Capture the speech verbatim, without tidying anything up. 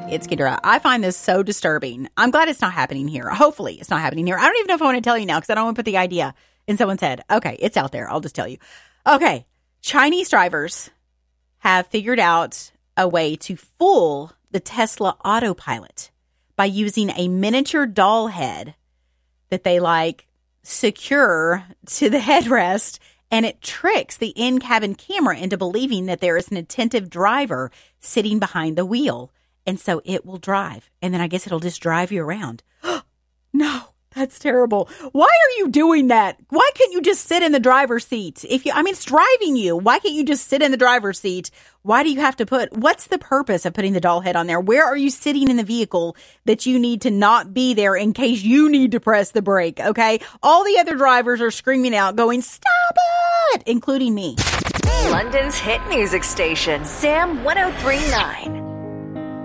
It's Kendra. I find this so disturbing. I'm glad it's not happening here. Hopefully it's not happening here. I don't even know if I want to tell you now because I don't want to put the idea in someone's head. Okay, it's out there. I'll just tell you. Okay, Chinese drivers have figured out a way to fool the Tesla autopilot by using a miniature doll head that they like secure to the headrest, and it tricks the in-cabin camera into believing that there is an attentive driver sitting behind the wheel. And so it will drive. And then I guess it'll just drive you around. No, that's terrible. Why are you doing that? Why can't you just sit in the driver's seat? If you, I mean, it's driving you. Why can't you just sit in the driver's seat? Why do you have to put, what's the purpose of putting the doll head on there? Where are you sitting in the vehicle that you need to not be there in case you need to press the brake? Okay. All the other drivers are screaming out going, stop it, including me. London's hit music station, Sam one oh three point nine.